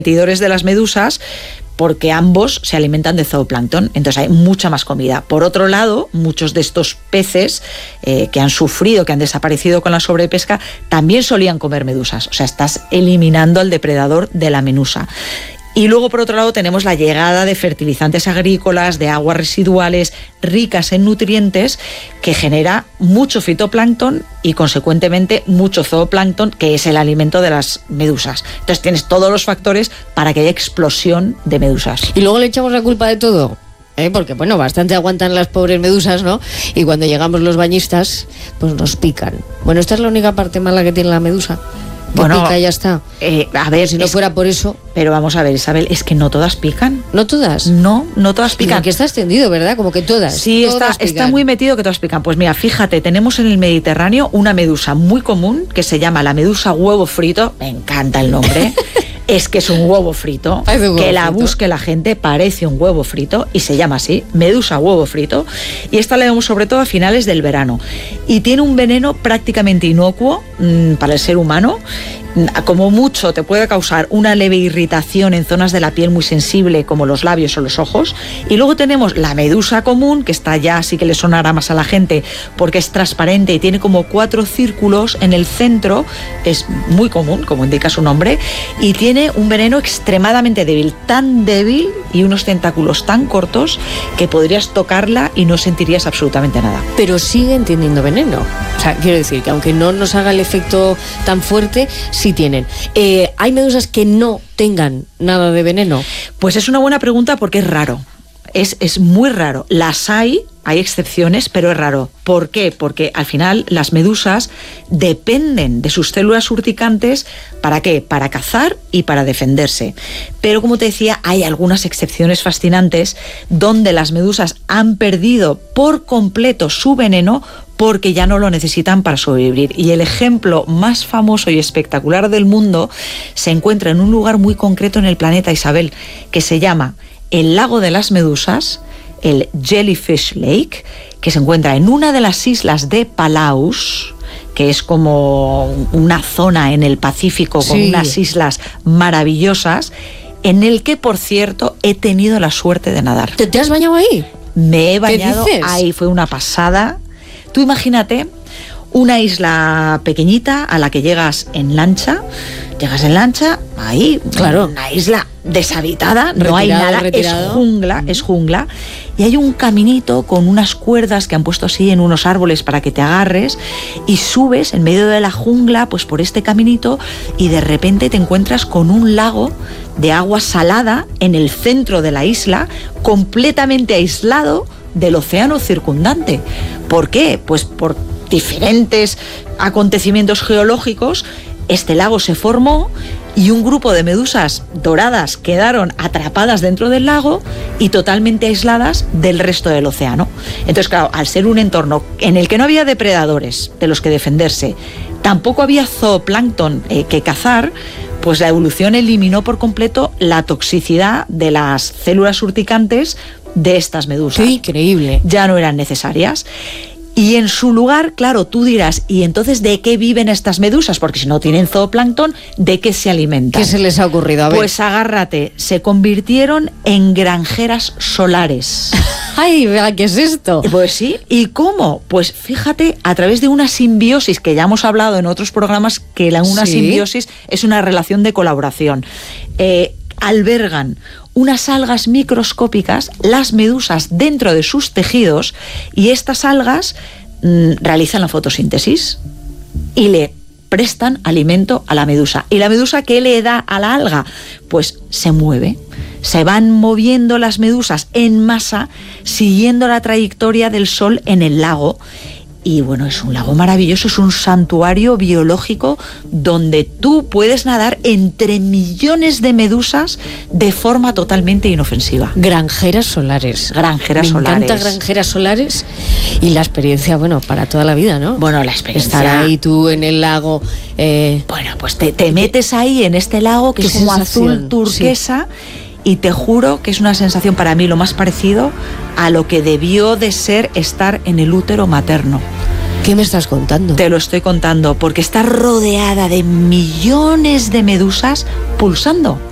competidores de las medusas, porque ambos se alimentan de zooplancton, entonces hay mucha más comida. Por otro lado, muchos de estos peces que han sufrido, que han desaparecido con la sobrepesca, también solían comer medusas, o sea, estás eliminando al depredador de la medusa. Y luego, por otro lado, tenemos la llegada de fertilizantes agrícolas, de aguas residuales ricas en nutrientes, que genera mucho fitoplancton y, consecuentemente, mucho zooplancton, que es el alimento de las medusas. Entonces tienes todos los factores para que haya explosión de medusas. Y luego le echamos la culpa de todo. Porque, bueno, bastante aguantan las pobres medusas, ¿no? Y cuando llegamos los bañistas, pues nos pican. Bueno, esta es la única parte mala que tiene la medusa. Bueno, pica, ya está. A ver, si no fuera por eso. Pero vamos a ver, Isabel, es que no todas pican. ¿No todas? No todas pican. Que está extendido, ¿verdad? Como que todas. Sí, está muy metido que todas pican. Pues mira, fíjate, tenemos en el Mediterráneo una medusa muy común que se llama la medusa huevo frito. Me encanta el nombre. Es que es un huevo frito, que la busque la gente, parece un huevo frito y se llama así, medusa huevo frito, y esta la vemos sobre todo a finales del verano y tiene un veneno prácticamente inocuo para el ser humano. Como mucho te puede causar una leve irritación en zonas de la piel muy sensible como los labios o los ojos. Y luego tenemos la medusa común, que está ya sí que le sonará más a la gente porque es transparente y tiene como 4 círculos en el centro, es muy común, como indica su nombre, y tiene un veneno extremadamente débil, tan débil y unos tentáculos tan cortos que podrías tocarla y no sentirías absolutamente nada. Pero siguen teniendo veneno. O sea, quiero decir que aunque no nos haga el efecto tan fuerte, sí tienen. ¿Hay medusas que no tengan nada de veneno? Pues es una buena pregunta porque es raro. Es muy raro. Las hay excepciones, pero es raro. ¿Por qué? Porque al final las medusas dependen de sus células urticantes. ¿Para qué? Para cazar y para defenderse. Pero como te decía, hay algunas excepciones fascinantes donde las medusas han perdido por completo su veneno porque ya no lo necesitan para sobrevivir. Y el ejemplo más famoso y espectacular del mundo se encuentra en un lugar muy concreto en el planeta, Isabel, que se llama el Lago de las Medusas, el Jellyfish Lake, que se encuentra en una de las islas de Palaus, que es como una zona en el Pacífico con unas islas maravillosas, en el que, por cierto, he tenido la suerte de nadar. ¿Te has bañado ahí? Me he bañado ahí, fue una pasada. Tú imagínate una isla pequeñita a la que llegas en lancha, ahí, claro, una isla deshabitada, no hay nada, es jungla, y hay un caminito con unas cuerdas que han puesto así en unos árboles para que te agarres y subes en medio de la jungla, pues por este caminito, y de repente te encuentras con un lago de agua salada en el centro de la isla, completamente aislado del océano circundante. ¿Por qué? Pues por diferentes acontecimientos geológicos, este lago se formó y un grupo de medusas doradas quedaron atrapadas dentro del lago y totalmente aisladas del resto del océano. Entonces, claro, al ser un entorno en el que no había depredadores de los que defenderse, tampoco había zooplancton que cazar, pues la evolución eliminó por completo la toxicidad de las células urticantes de estas medusas. ¡Qué increíble! Ya no eran necesarias. Y en su lugar, claro, tú dirás, ¿y entonces de qué viven estas medusas? Porque si no tienen zooplancton, ¿de qué se alimentan? ¿Qué se les ha ocurrido? A ver. Pues agárrate, se convirtieron en granjeras solares. ¡Ay, qué es esto! Pues sí, ¿y cómo? Pues fíjate, a través de una simbiosis, que ya hemos hablado en otros programas, que una simbiosis es una relación de colaboración. Albergan unas algas microscópicas, las medusas, dentro de sus tejidos, y estas algas realizan la fotosíntesis y le prestan alimento a la medusa. ¿Y la medusa qué le da a la alga? Pues se mueve. Se van moviendo las medusas en masa, siguiendo la trayectoria del sol en el lago. Y bueno, es un lago maravilloso, es un santuario biológico donde tú puedes nadar entre millones de medusas de forma totalmente inofensiva. Granjeras solares. Granjeras Me solares. encanta granjeras solares y la experiencia, bueno, para toda la vida, ¿no? Bueno, la experiencia. Estar ahí tú en el lago. Bueno, pues te metes ahí en este lago que es como azul turquesa. Sí. Y te juro que es una sensación para mí lo más parecido a lo que debió de ser estar en el útero materno. ¿Qué me estás contando? Te lo estoy contando, porque está rodeada de millones de medusas pulsando.